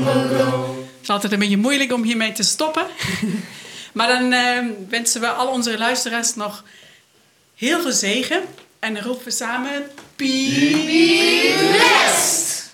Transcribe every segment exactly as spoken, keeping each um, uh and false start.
Het is altijd een beetje moeilijk om hiermee te stoppen. Maar dan uh, wensen we al onze luisteraars nog heel veel zegen. En dan roepen we samen... Be blessed!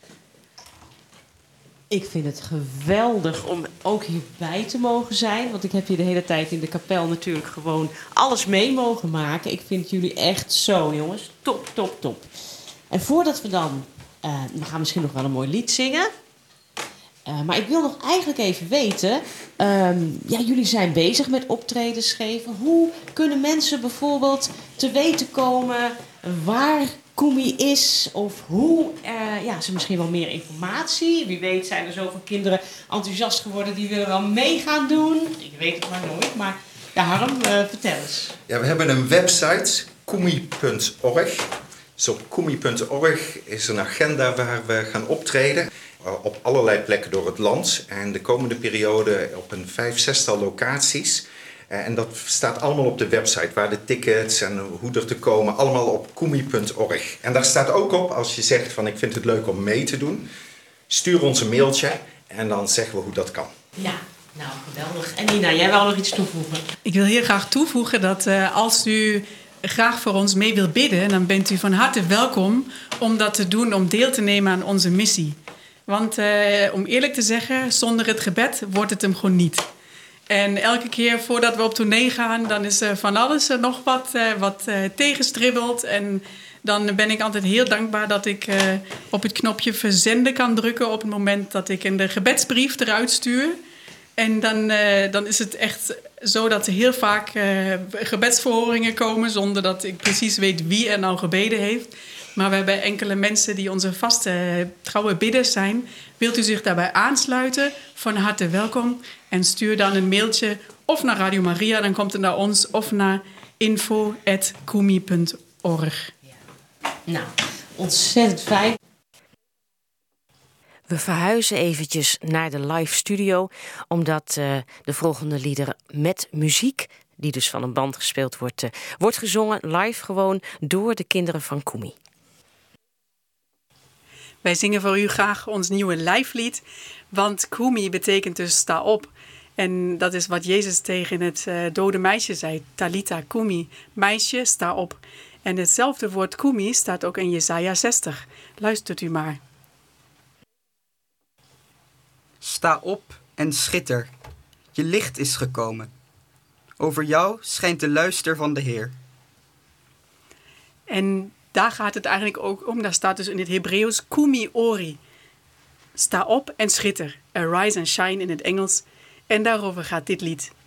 Ik vind het geweldig om ook hierbij te mogen zijn. Want ik heb hier de hele tijd in de kapel natuurlijk gewoon alles mee mogen maken. Ik vind jullie echt zo, jongens. Top, top, top. En voordat we dan... Uh, we gaan misschien nog wel een mooi lied zingen. Uh, maar ik wil nog eigenlijk even weten... Um, ja, jullie zijn bezig met optredens geven. Hoe kunnen mensen bijvoorbeeld te weten komen... waar Kumi is? Of hoe... Uh, ja, ze misschien wel meer informatie. Wie weet zijn er zoveel kinderen enthousiast geworden... die willen wel mee gaan doen. Ik weet het maar nooit. Maar ja, Harm, uh, vertel eens. Ja, we hebben een website, kumi punt org. Dus op kumi punt org is een agenda waar we gaan optreden... op allerlei plekken door het land. En de komende periode op een vijf, zestal locaties. En dat staat allemaal op de website. Waar de tickets en hoe er te komen. Allemaal op kumi punt org. En daar staat ook op, als je zegt van ik vind het leuk om mee te doen. Stuur ons een mailtje en dan zeggen we hoe dat kan. Ja, nou geweldig. En Nina, jij wil nog iets toevoegen? Ik wil heel graag toevoegen dat uh, als u graag voor ons mee wilt bidden... dan bent u van harte welkom om dat te doen, om deel te nemen aan onze missie. Want uh, om eerlijk te zeggen, zonder het gebed wordt het hem gewoon niet. En elke keer voordat we op tournee gaan, dan is er van alles uh, nog wat, uh, wat uh, tegenstribbelt. En dan ben ik altijd heel dankbaar dat ik uh, op het knopje verzenden kan drukken... op het moment dat ik een gebedsbrief eruit stuur. En dan, uh, dan is het echt zo dat er heel vaak uh, gebedsverhoringen komen... zonder dat ik precies weet wie er nou gebeden heeft... Maar we hebben enkele mensen die onze vaste trouwe bidders zijn. Wilt u zich daarbij aansluiten? Van harte welkom. En stuur dan een mailtje of naar Radio Maria. Dan komt het naar ons of naar info at kumi punt org. Ja. Nou, ontzettend fijn. We verhuizen eventjes naar de live studio. Omdat uh, de volgende liederen met muziek... die dus van een band gespeeld wordt... Uh, wordt gezongen live gewoon door de kinderen van Kumi. Wij zingen voor u graag ons nieuwe lijflied, want Kumi betekent dus sta op. En dat is wat Jezus tegen het uh, dode meisje zei, Talita Kumi, meisje sta op. En hetzelfde woord Kumi staat ook in Jesaja zestig. Luistert u maar. Sta op en schitter, je licht is gekomen. Over jou schijnt de luister van de Heer. En daar gaat het eigenlijk ook om. Daar staat dus in het Hebreeuws Kumi ori. Sta op en schitter. Arise and shine in het Engels. En daarover gaat dit lied.